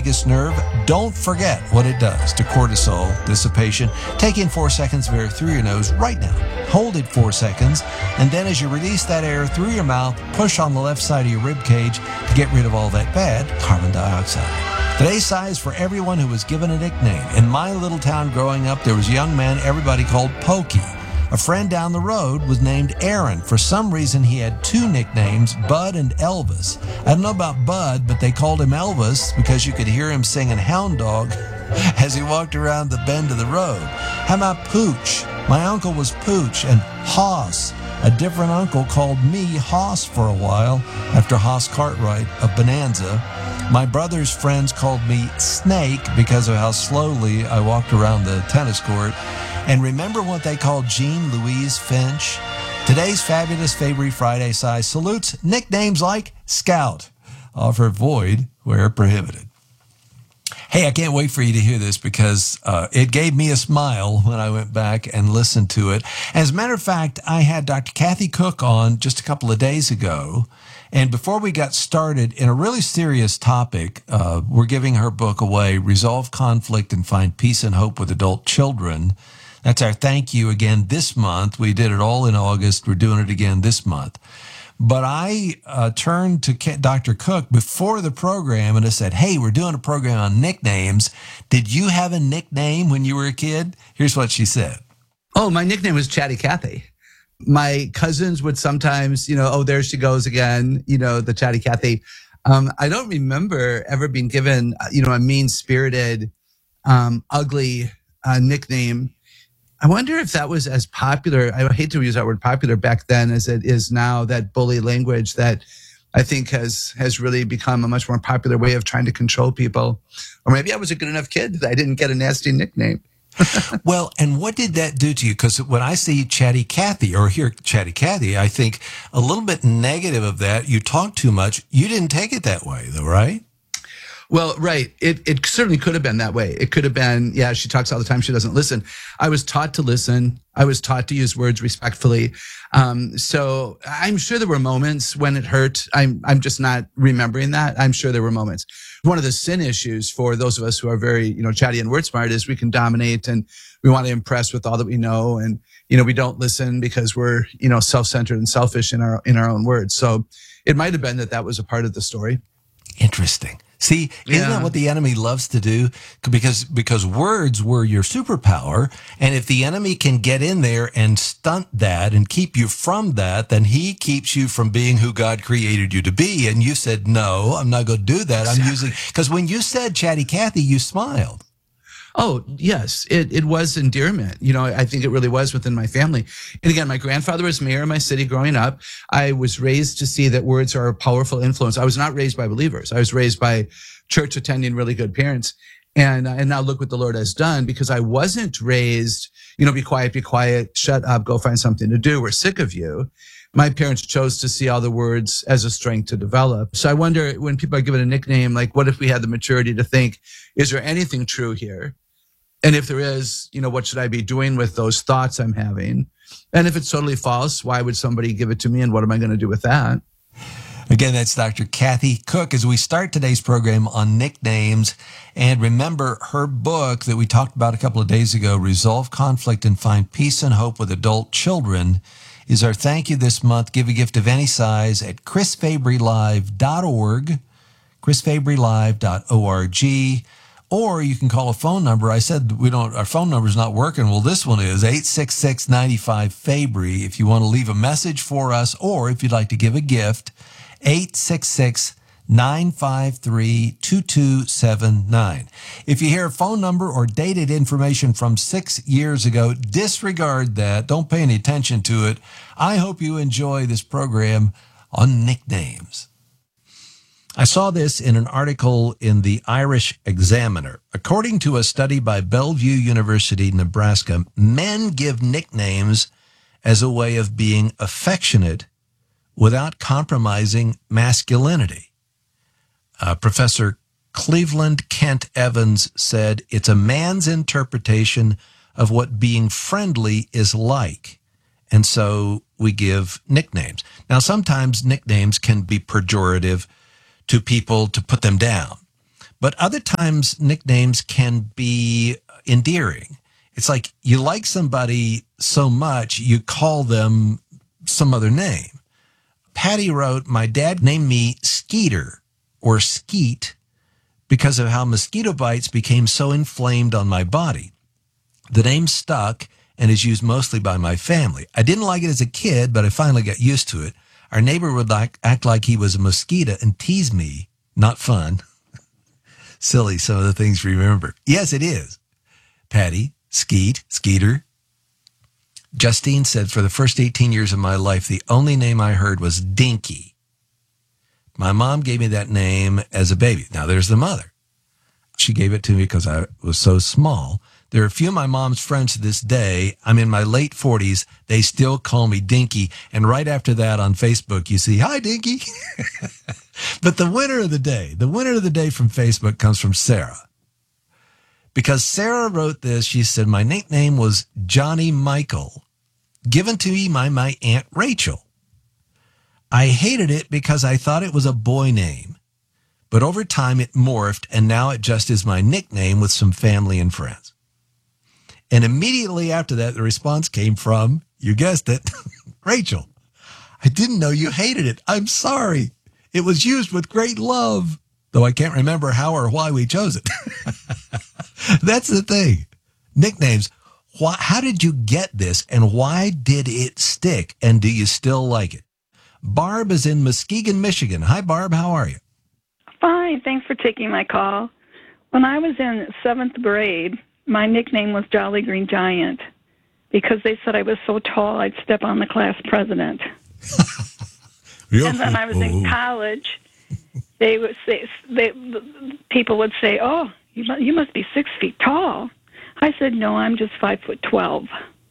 vagus nerve. Don't forget what it does to cortisol dissipation. Take in 4 seconds of air through your nose right now. Hold it 4 seconds, and then as you release that air through your mouth, push on the left side of your rib cage to get rid of all that bad carbon dioxide. Today's size for everyone who was given a nickname. In my little town growing up, there was a young man everybody called Pokey. A friend down the road was named Aaron. For some reason, he had two nicknames, Bud and Elvis. I don't know about Bud, but they called him Elvis because you could hear him singing Hound Dog as he walked around the bend of the road. How about Pooch? My uncle was Pooch, and Hoss. A different uncle called me Hoss for a while after Hoss Cartwright of Bonanza. My brother's friends called me Snake because of how slowly I walked around the tennis court. And remember what they called Jean Louise Finch? Today's fabulous Fabry Friday size salutes nicknames like Scout. Offer void where prohibited. Hey, I can't wait for you to hear this because it gave me a smile when I went back and listened to it. As a matter of fact, I had Dr. Kathy Cook on just a couple of days ago. And before we got started, in a really serious topic, we're giving her book away, Resolve Conflict and Find Peace and Hope with Adult Children. That's our thank you again this month. We did it all in August. We're doing it again this month. But I turned to Dr. Cook before the program and I said, hey, we're doing a program on nicknames. Did you have a nickname when you were a kid? Here's what she said. Oh, my nickname was Chatty Cathy. My cousins would sometimes, oh, there she goes again, the Chatty Cathy. I don't remember ever being given, a mean-spirited, ugly nickname. I wonder if that was as popular. I hate to use that word popular back then as it is now, that bully language that I think has really become a much more popular way of trying to control people. Or maybe I was a good enough kid that I didn't get a nasty nickname. Well, and what did that do to you? Because when I see Chatty Cathy or hear Chatty Cathy, I think a little bit negative of that. You talk too much. You didn't take it that way, though, right? Well, right. It certainly could have been that way. It could have been, yeah, she talks all the time. She doesn't listen. I was taught to listen. I was taught to use words respectfully. So I'm sure there were moments when it hurt. I'm just not remembering that. I'm sure there were moments. One of the sin issues for those of us who are very, chatty and word smart is we can dominate and we want to impress with all that we know. And, we don't listen because we're, self-centered and selfish in our own words. So it might have been that was a part of the story. Interesting. See, isn't that what the enemy loves to do? Because words were your superpower. And if the enemy can get in there and stunt that and keep you from that, then he keeps you from being who God created you to be. And you said, no, I'm not going to do that. Exactly. Because when you said Chatty Cathy, you smiled. Oh, yes, it was endearment. I think it really was within my family. And again, my grandfather was mayor of my city growing up. I was raised to see that words are a powerful influence. I was not raised by believers. I was raised by church attending really good parents. And now look what the Lord has done, because I wasn't raised, be quiet, shut up, go find something to do. We're sick of you. My parents chose to see all the words as a strength to develop. So I wonder, when people are given a nickname, like, what if we had the maturity to think, is there anything true here? And if there is, what should I be doing with those thoughts I'm having? And if it's totally false, why would somebody give it to me? And what am I going to do with that? Again, that's Dr. Kathy Cook as we start today's program on nicknames. And remember, her book that we talked about a couple of days ago, Resolve Conflict and Find Peace and Hope with Adult Children, is our thank you this month. Give a gift of any size at chrisfabrylive.org, chrisfabrylive.org. Or you can call a phone number. I said our phone number is not working. Well, this one is 866-95-FABRY. If you want to leave a message for us, or if you'd like to give a gift, 866-953-2279. If you hear a phone number or dated information from 6 years ago, disregard that. Don't pay any attention to it. I hope you enjoy this program on nicknames. I saw this in an article in the Irish Examiner. According to a study by Bellevue University, Nebraska, men give nicknames as a way of being affectionate without compromising masculinity. Professor Cleveland Kent Evans said, it's a man's interpretation of what being friendly is like. And so we give nicknames. Now, sometimes nicknames can be pejorative to people to put them down. But other times, nicknames can be endearing. It's like you like somebody so much, you call them some other name. Patty wrote, my dad named me Skeeter or Skeet because of how mosquito bites became so inflamed on my body. The name stuck and is used mostly by my family. I didn't like it as a kid, but I finally got used to it. Our neighbor would act like he was a mosquito and tease me. Not fun. Silly, some of the things we remember. Yes, it is. Patty, Skeet, Skeeter. Justine said, for the first 18 years of my life, the only name I heard was Dinky. My mom gave me that name as a baby. Now, there's the mother. She gave it to me because I was so small. There are a few of my mom's friends to this day. I'm in my late 40s. They still call me Dinky. And right after that on Facebook, you see, hi, Dinky. But the winner of the day from Facebook comes from Sarah. Because Sarah wrote this, she said, my nickname was Johnny Michael, given to me by my Aunt Rachel. I hated it because I thought it was a boy name. But over time it morphed, and now it just is my nickname with some family and friends. And immediately after that, the response came from, you guessed it, Rachel. I didn't know you hated it. I'm sorry. It was used with great love, though I can't remember how or why we chose it. That's the thing. Nicknames. How did you get this, and why did it stick, and do you still like it? Barb is in Muskegon, Michigan. Hi, Barb. How are you? Fine. Thanks for taking my call. When I was in 7th grade, my nickname was Jolly Green Giant because they said I was so tall I'd step on the class president. And then I was in college. They would say, people would say, "Oh, you must be 6 feet tall." I said, "No, I'm just 5'12".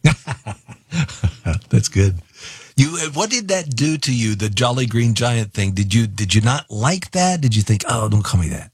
That's good. What did that do to you? The Jolly Green Giant thing. Did you not like that? Did you think, "Oh, don't call me that"?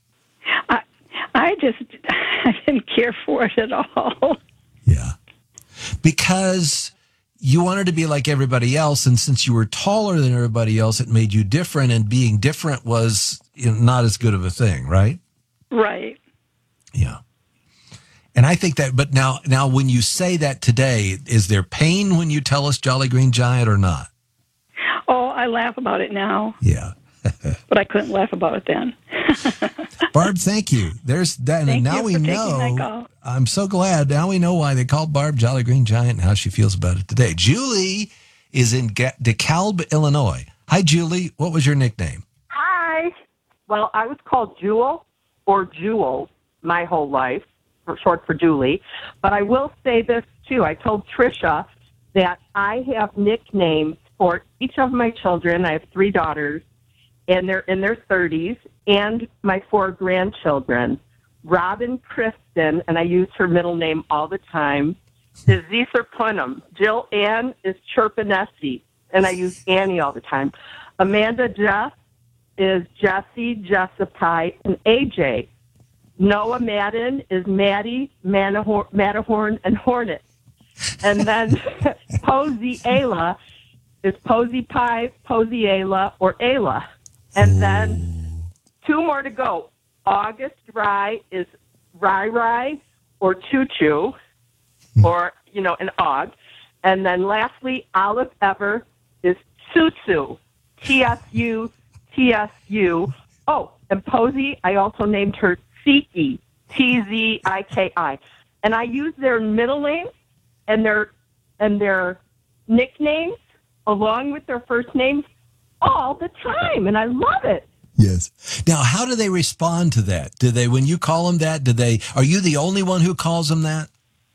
I didn't care for it at all. Yeah, because you wanted to be like everybody else, and since you were taller than everybody else, it made you different, and being different was not as good of a thing, right? Right. Yeah. And I think that, but now when you say that today, is there pain when you tell us Jolly Green Giant or not? Oh, I laugh about it now. Yeah. But I couldn't laugh about it then. Barb, thank you. There's that. Thank and now you we for know. taking my call. I'm so glad. Now we know why they called Barb Jolly Green Giant and how she feels about it today. Julie is in DeKalb, Illinois. Hi, Julie. What was your nickname? Hi. Well, I was called Jewel or Jewel my whole life, short for Julie. But I will say this, too. I told Tricia that I have nicknames for each of my children. I have 3 daughters, and they're in their 30s, and my 4 grandchildren. Robin Kristen, and I use her middle name all the time, is Zeether Punham. Jill Ann is Chirpanesi, and I use Annie all the time. Amanda Jeff is Jessie, Jessica, and AJ. Noah Madden is Maddie, Matterhorn, and Hornet. And then Posey Ayla is Posey Pie, Posey Ayla, or Ayla. And then 2 more to go. August Rye is Rai or Choo Choo, or, an Og. And then lastly, Olive Ever is Susu, TSU, TSU. Oh, and Posey, I also named her Tsiki, Tziki. And I use their middle names and their nicknames along with their first names all the time, and I love it. Yes. Now, how do they respond to that? Do they, when you call them that, are you the only one who calls them that?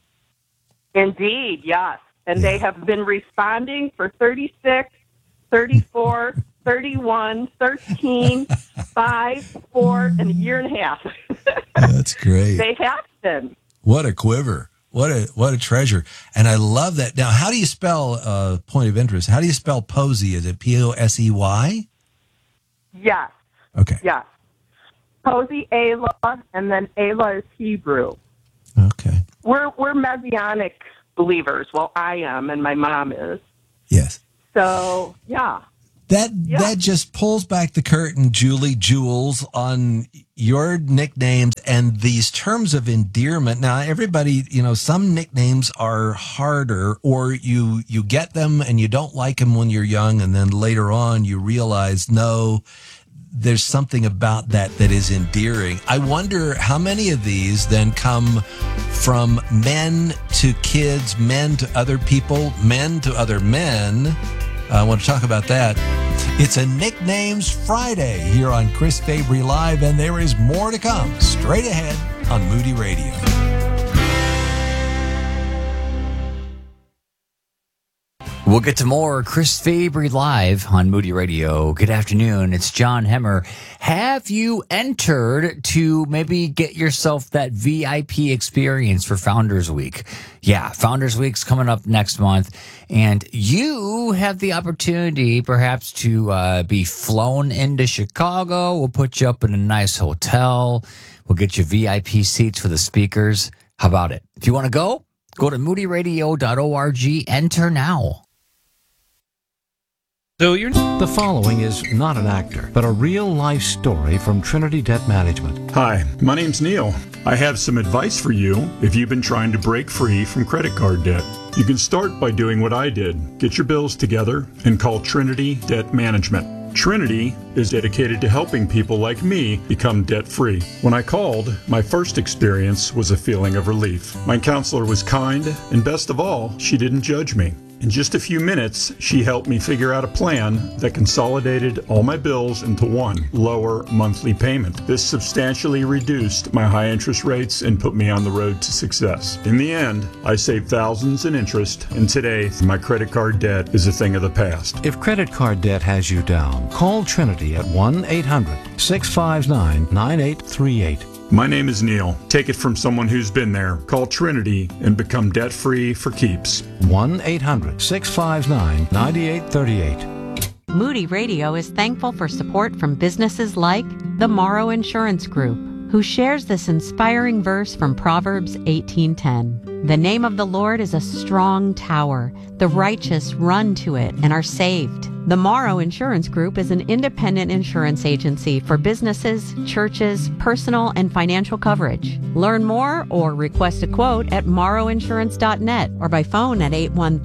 Indeed, yes. And they have been responding for 36, 34, 31, 13, 5, 4, and a year and a half. That's great. They have been. What a quiver. What a treasure. And I love that. Now, how do you spell, point of interest, how do you spell Posey? Is it Posey? Yes. Okay. Yes. Posey Ayla, and then Ayla is Hebrew. Okay. We're Messianic believers. Well, I am, and my mom is. Yes. So, yeah. That just pulls back the curtain, Julie Jules, on your nicknames and these terms of endearment. Now, everybody, some nicknames are harder, or you get them and you don't like them when you're young, and then later on you realize, no, there's something about that is endearing. I wonder how many of these then come from men to kids, men to other people, men to other men. I want to talk about that. It's a Nicknames Friday here on Chris Fabry Live, and there is more to come straight ahead on Moody Radio. We'll get to more Chris Fabry Live on Moody Radio. Good afternoon. It's John Hemmer. Have you entered to maybe get yourself that VIP experience for Founders Week? Yeah, Founders Week's coming up next month, and you have the opportunity perhaps to be flown into Chicago. We'll put you up in a nice hotel. We'll get you VIP seats for the speakers. How about it? If you want to go to moodyradio.org. Enter now. The following is not an actor, but a real-life story from Trinity Debt Management. Hi, my name's Neil. I have some advice for you if you've been trying to break free from credit card debt. You can start by doing what I did. Get your bills together and call Trinity Debt Management. Trinity is dedicated to helping people like me become debt-free. When I called, my first experience was a feeling of relief. My counselor was kind, and best of all, she didn't judge me. In just a few minutes, she helped me figure out a plan that consolidated all my bills into one lower monthly payment. This substantially reduced my high interest rates and put me on the road to success. In the end, I saved thousands in interest, and today, my credit card debt is a thing of the past. If credit card debt has you down, call Trinity at 1-800-659-9838. My name is Neil. Take it from someone who's been there. Call Trinity and become debt-free for keeps. 1-800-659-9838. Moody Radio is thankful for support from businesses like the Morrow Insurance Group, who shares this inspiring verse from Proverbs 18:10. The name of the Lord is a strong tower. The righteous run to it and are saved. The Morrow Insurance Group is an independent insurance agency for businesses, churches, personal and financial coverage. Learn more or request a quote at morrowinsurance.net or by phone at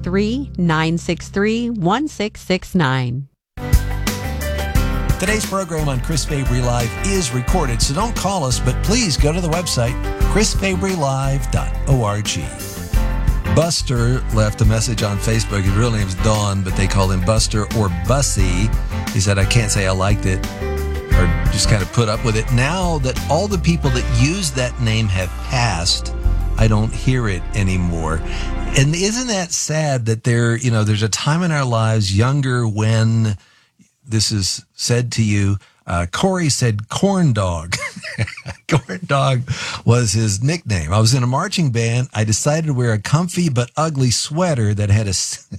813-963-1669. Today's program on Chris Fabry Live is recorded, so don't call us, but please go to the website, chrisfabrylive.org. Buster left a message on Facebook. His real name's Dawn, but they call him Buster or Bussy. He said, I can't say I liked it or just kind of put up with it. Now that all the people that use that name have passed, I don't hear it anymore. And isn't that sad that there's a time in our lives younger when this is said to you. Corey said corn dog. Corn dog was his nickname. I was in a marching band. I decided to wear a comfy but ugly sweater that had a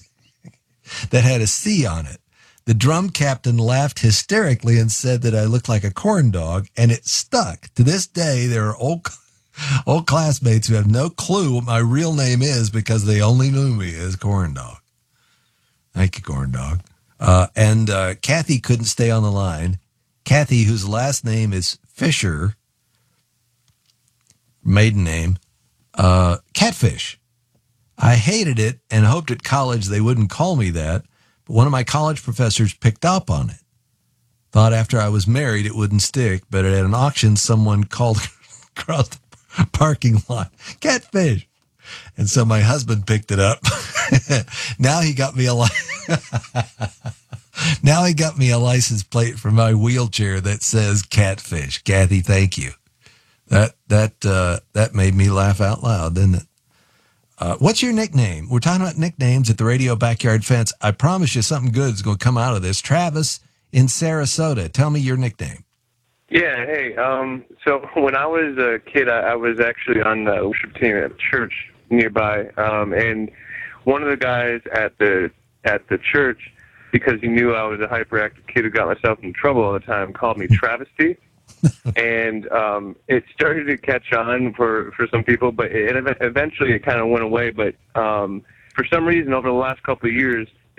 C on it. The drum captain laughed hysterically and said that I looked like a corn dog, and it stuck. To this day, there are old classmates who have no clue what my real name is because they only knew me as corn dog. Thank you, corn dog. And Kathy couldn't stay on the line. Kathy, whose last name is Fisher, maiden name, Catfish. I hated it and hoped at college they wouldn't call me that, but one of my college professors picked up on it. Thought after I was married it wouldn't stick, but at an auction someone called across the parking lot, Catfish. And so my husband picked it up. Now he got me a Now he got me a license plate for my wheelchair that says Catfish. Kathy, thank you. That made me laugh out loud, didn't it? What's your nickname? We're talking about nicknames at the Radio Backyard Fence. I promise you something good is going to come out of this. Travis in Sarasota, tell me your nickname. Yeah, hey. So when I was a kid, I was actually on the worship team at a church nearby, and one of the guys at the church, because he knew I was a hyperactive kid who got myself in trouble all the time, called me Travesty. And it started to catch on for some people, but eventually it kind of went away. But for some reason, over the last couple of years,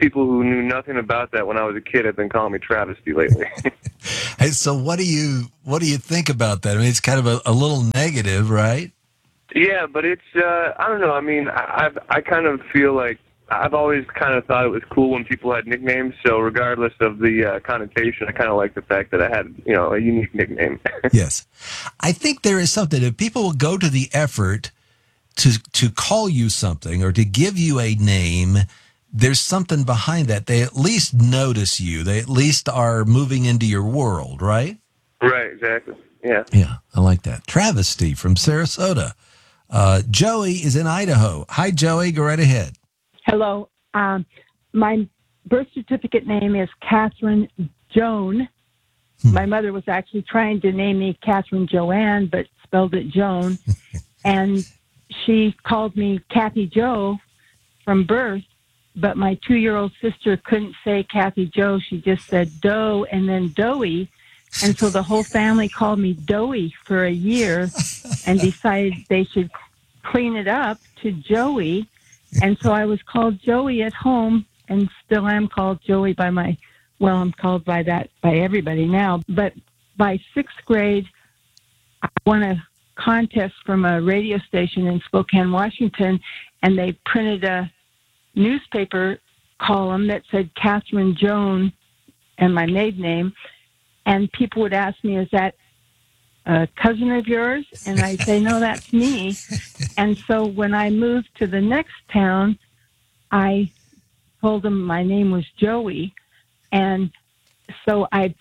people who knew nothing about that when I was a kid have been calling me Travesty lately. Hey, so what do you think about that? I mean, it's kind of a little negative, right? Yeah, but it's I don't know. I mean, I kind of feel like I've always kind of thought it was cool when people had nicknames. So regardless of the connotation, I kind of like the fact that I had a unique nickname. Yes, I think there is something. If people will go to the effort to call you something or to give you a name, there's something behind that. They at least notice you. They at least are moving into your world, right? Right. Exactly. Yeah. Yeah, I like that. Travesty from Sarasota. Joey is in Idaho. Hi, Joey. Go right ahead. Hello. My birth certificate name is Catherine Joan. My mother was actually trying to name me Catherine Joanne, but spelled it Joan. And she called me Kathy Jo from birth, but my 2-year-old sister couldn't say Kathy Jo. She just said Doe and then Doey. And so the whole family called me Doey for a year and decided they should clean it up to Joey. And so I was called Joey at home and still am called Joey I'm called by that by everybody now. But by 6th grade, I won a contest from a radio station in Spokane, Washington, and they printed a newspaper column that said Catherine Joan and my maiden name. And people would ask me, is that a cousin of yours? And I say, no, that's me. And so when I moved to the next town, I told them my name was Joey. And so I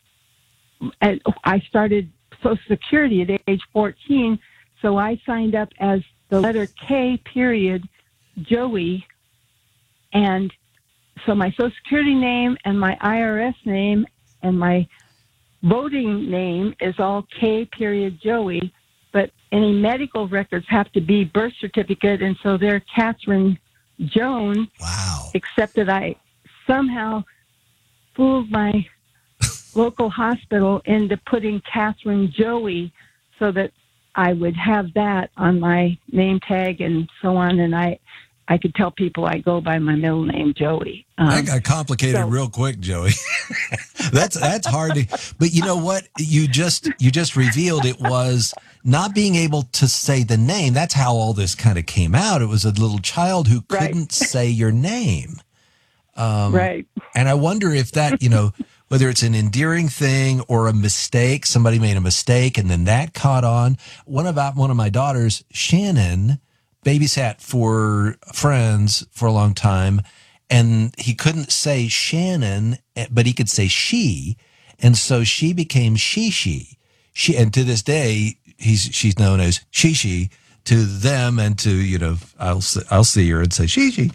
started Social Security at age 14. So I signed up as the letter K period Joey. And so my Social Security name and my IRS name and my voting name is all K period Joey, but any medical records have to be birth certificate, and so they're Catherine Joan. Wow. Except that I somehow fooled my local hospital into putting Catherine Joey so that I would have that on my name tag and so on, and I could tell people I go by my middle name, Joey. That got complicated real quick, Joey. That's hard to. But you know what? You just revealed it was not being able to say the name. That's how all this kind of came out. It was a little child who couldn't say your name. Right. And I wonder if that, whether it's an endearing thing or a mistake, somebody made a mistake and then that caught on. One of my daughters, Shannon, babysat for friends for a long time, and he couldn't say Shannon, but he could say she, and so she became she. And to this day, she's known as she to them, and to I'll see her and say she.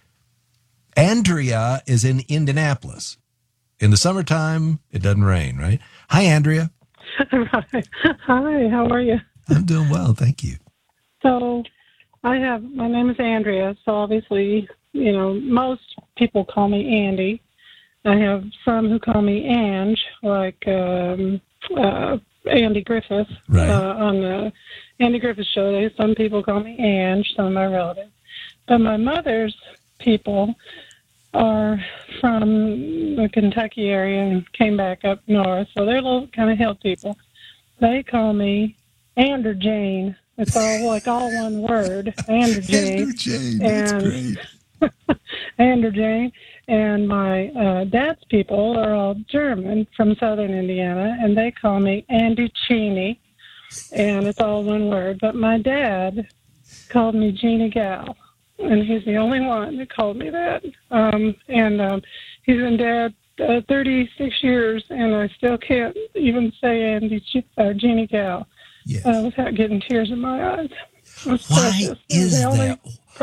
Andrea is in Indianapolis. In the summertime, it doesn't rain, right? Hi, Andrea. Hi, how are you? I'm doing well, thank you. So my name is Andrea, so obviously, most people call me Andy. I have some who call me Ange, like Andy Griffith. Right. On the Andy Griffith show. Some people call me Ange, some of my relatives. But my mother's people are from the Kentucky area and came back up north, so they're little kind of hill people. They call me Andrew Jane. It's all one word, Andrew Jane. Andrew Jane, that's great. Andrew Jane. And my dad's people are all German from southern Indiana, and they call me Andy Cheney, and it's all one word. But my dad called me Jeannie Gal, and he's the only one that called me that. He's been dead 36 years, and I still can't even say Jeannie Gal without getting tears in my eyes. Why is that?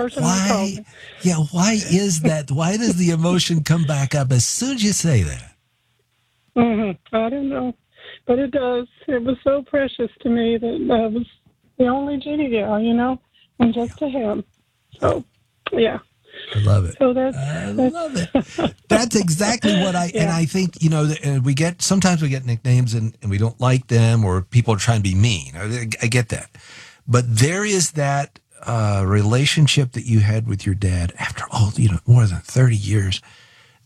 Why is that? Why does the emotion come back up as soon as you say that? I don't know, but it does. It was so precious to me that I was the only Jeannie Gal, and just to him. So, yeah. I love it. So I love it. That's exactly what and I think, sometimes we get nicknames and we don't like them, or people are trying to be mean. I get that. But there is that relationship that you had with your dad after all, more than 30 years.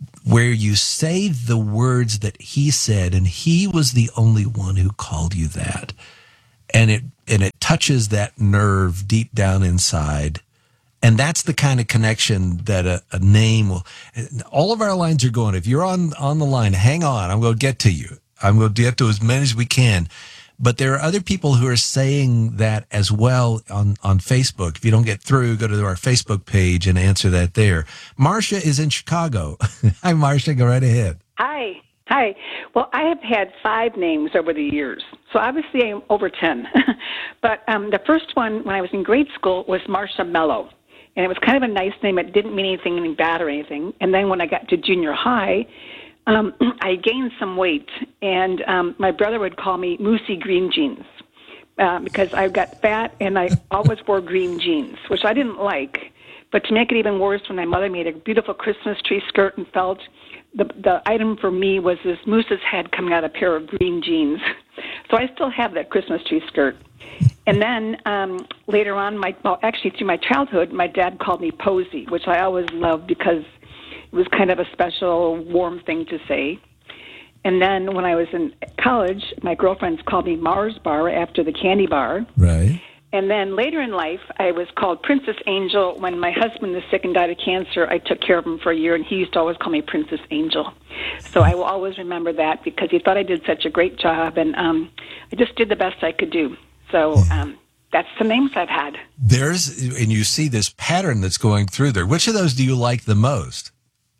where you say the words that he said, and he was the only one who called you that. And it touches that nerve deep down inside. And that's the kind of connection that a name will. All of our lines are going. If you're on the line, hang on. I'm going to get to you. I'm going to get to as many as we can. But there are other people who are saying that as well on Facebook. If you don't get through, go to our Facebook page and answer that there. Marcia is in Chicago. Hi, Marcia. Go right ahead. Hi. Well, I have had 5 names over the years, so obviously I'm over 10. But the first one, when I was in grade school, was Marcia Mello. And it was kind of a nice name. It didn't mean anything bad or anything. And then when I got to junior high, I gained some weight, and my brother would call me Moosey Green Jeans because I got fat, and I always wore green jeans, which I didn't like. But to make it even worse, when my mother made a beautiful Christmas tree skirt and felt, the item for me was this moose's head coming out of a pair of green jeans. So I still have that Christmas tree skirt. And then later on, actually through my childhood, my dad called me Posey, which I always loved because it was kind of a special, warm thing to say. And then when I was in college, my girlfriends called me Mars Bar after the candy bar. Right. And then later in life, I was called Princess Angel. When my husband was sick and died of cancer, I took care of him for a year, and he used to always call me Princess Angel. So I will always remember that because he thought I did such a great job, and I just did the best I could do. So that's the names I've had. And you see this pattern that's going through there. Which of those do you like the most?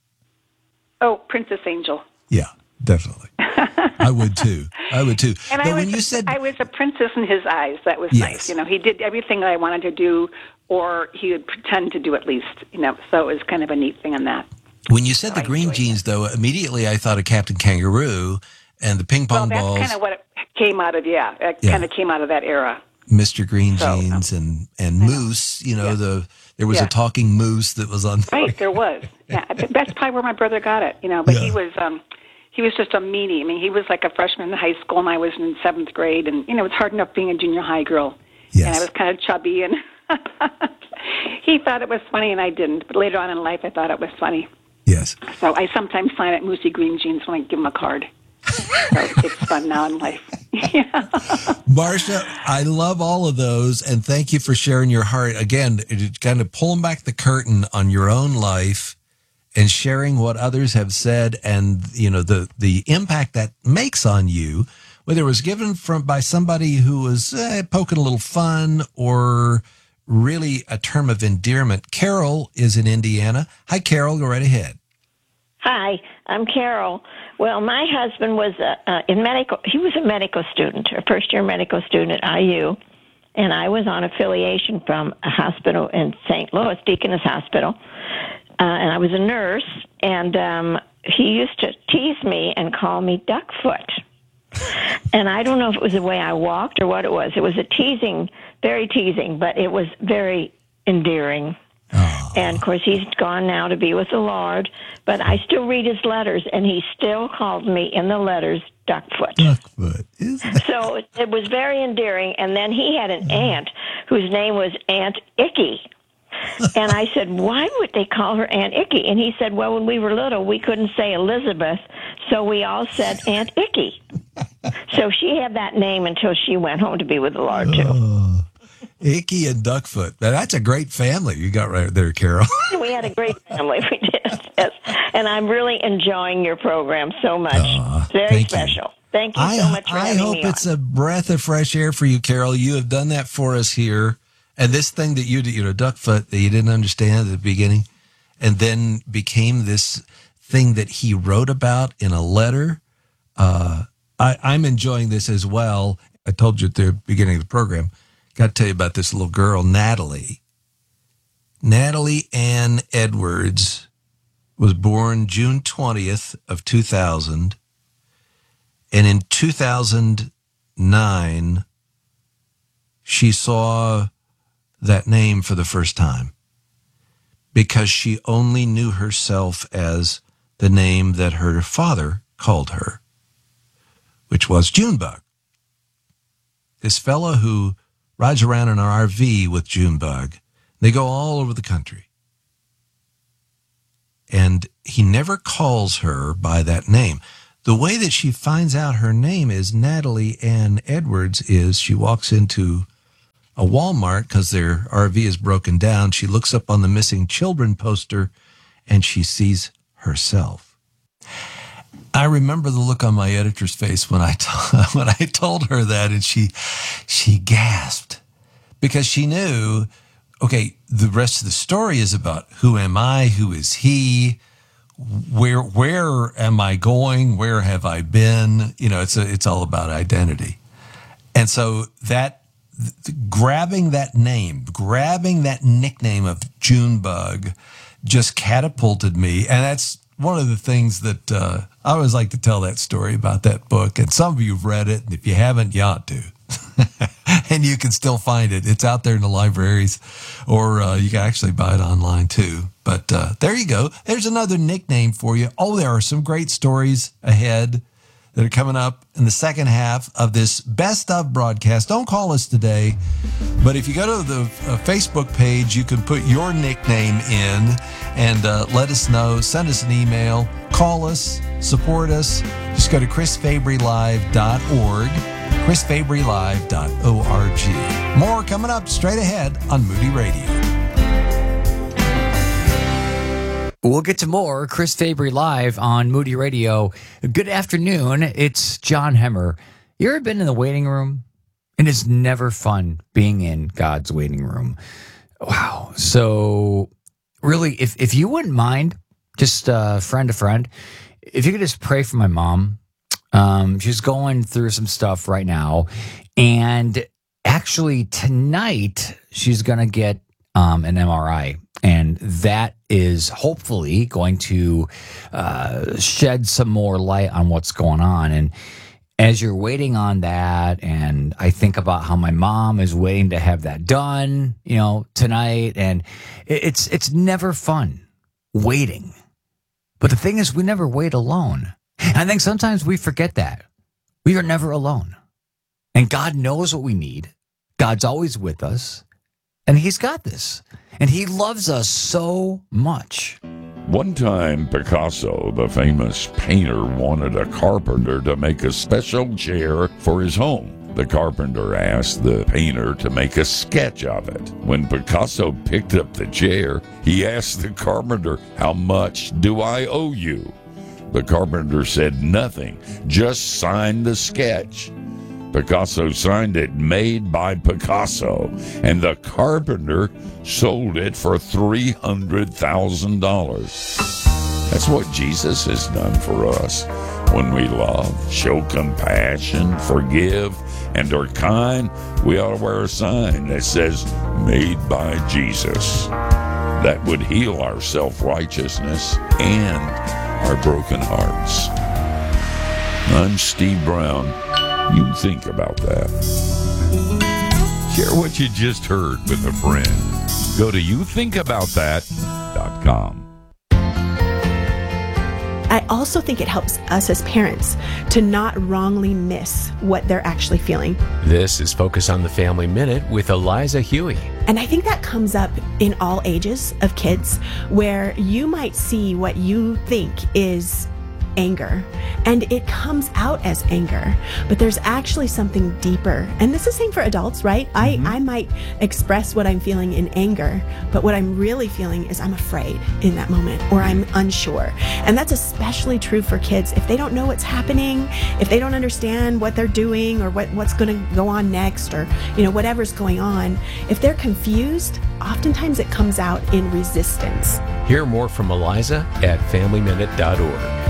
Oh, Princess Angel. Yeah, definitely. I would too. And I was a princess in his eyes. That was nice. You know, he did everything that I wanted to do, or he would pretend to do at least. You know, so it was kind of a neat thing on that. When you said the green jeans, though, immediately I thought of Captain Kangaroo and the ping pong balls. That's kind of what it came out of. Yeah, it kind of came out of that era. Mr. Green Jeans and Moose. You know, there was a talking moose that was on. Right, there was. Yeah, that's probably where my brother got it. You know, but he was just a meanie. I mean, he was like a freshman in high school, and I was in 7th grade. And, you know, it's hard enough being a junior high girl. Yes. And I was kind of chubby, and he thought it was funny, and I didn't. But later on in life, I thought it was funny. Yes. So I sometimes sign at Moosey Green Jeans when I give him a card. So it's fun now in life. Yeah. Marcia, I love all of those, and thank you for sharing your heart. Again, kind of pulling back the curtain on your own life and sharing what others have said, and you know the impact that makes on you, whether it was given by somebody who was poking a little fun or really a term of endearment. Carol is in Indiana. Hi, Carol. Go right ahead. Hi, I'm Carol. Well, my husband was in medical. He was a medical student, a first-year medical student at IU, and I was on affiliation from a hospital in St. Louis, Deaconess Hospital, and I was a nurse. And he used to tease me and call me Duckfoot. And I don't know if it was the way I walked or what it was. It was a teasing, very teasing, but it was very endearing. And, of course, he's gone now to be with the Lord, but I still read his letters, and he still called me in the letters Duckfoot. Duckfoot. So it was very endearing, and then he had an aunt whose name was Aunt Icky. And I said, why would they call her Aunt Icky? And he said, well, when we were little, we couldn't say Elizabeth, so we all said Aunt Icky. So she had that name until she went home to be with the Lord, too. Icky and Duckfoot. Now, that's a great family you got right there, Carol. We had a great family. We did. Yes. And I'm really enjoying your program so much. Very special. Thank you so much for having me on. I hope it's a breath of fresh air for you, Carol. You have done that for us here. And this thing that you did, Duckfoot, that you didn't understand at the beginning, and then became this thing that he wrote about in a letter. I'm enjoying this as well. I told you at the beginning of the program. Got to tell you about this little girl, Natalie. Natalie Ann Edwards was born June 20th of 2000. And in 2009, she saw that name for the first time because she only knew herself as the name that her father called her, which was Junebug. This fellow who rides around in an RV with Junebug. They go all over the country. and he never calls her by that name. The way that she finds out her name is Natalie Ann Edwards is she walks into a Walmart because their RV is broken down. She looks up on the missing children poster and she sees herself. I remember the look on my editor's face when I told her that, and she gasped because she knew, okay, the rest of the story is about who am I, who is he, where am I going, where have I been? You know, it's all about identity. And so that grabbing that name, grabbing that nickname of Junebug just catapulted me. And that's one of the things that I always like to tell that story about that book. And some of you have read it, and if you haven't, you ought to. And you can still find it. It's out there in the libraries, or you can actually buy it online too. But there you go. There's another nickname for you. Oh, there are some great stories ahead that are coming up in the second half of this Best Of broadcast. Don't call us today, but if you go to the Facebook page, you can put your nickname in and let us know. Send us an email. Call us. Support us. Just go to chrisfabrylive.org. chrisfabrylive.org. More coming up straight ahead on Moody Radio. We'll get to more Chris Fabry Live on Moody Radio. Good afternoon. It's John Hemmer. You ever been in the waiting room? And it's never fun being in God's waiting room. Wow. So really, if you wouldn't mind, just friend to friend, if you could just pray for my mom. She's going through some stuff right now. And actually tonight, she's going to get an MRI. And that is hopefully going to shed some more light on what's going on. And as you're waiting on that, and I think about how my mom is waiting to have that done, you know, tonight, and it's never fun waiting. But the thing is, we never wait alone. And I think sometimes we forget that. We are never alone. And God knows what we need. God's always with us. And he's got this. And he loves us so much. One time, Picasso, the famous painter, wanted a carpenter to make a special chair for his home. The carpenter asked the painter to make a sketch of it. When Picasso picked up the chair, he asked the carpenter, "How much do I owe you?" The carpenter said nothing, just signed the sketch. Picasso signed it, made by Picasso, and the carpenter sold it for $300,000. That's what Jesus has done for us. When we love, show compassion, forgive, and are kind, we ought to wear a sign that says, "Made by Jesus." That would heal our self-righteousness and our broken hearts. I'm Steve Brown. You think about that. Share what you just heard with a friend. Go to youthinkaboutthat.com. I also think it helps us as parents to not wrongly miss what they're actually feeling. This is Focus on the Family Minute with Eliza Huey. And I think that comes up in all ages of kids, where you might see what you think is anger, and it comes out as anger, but there's actually something deeper. And this is the same for adults, right? Mm-hmm. I might express what I'm feeling in anger, but what I'm really feeling is I'm afraid in that moment, or I'm unsure. And that's especially true for kids. If they don't know what's happening, if they don't understand what they're doing, or what's going to go on next, or whatever's going on, if they're confused, oftentimes it comes out in resistance. Hear more from Eliza at FamilyMinute.org.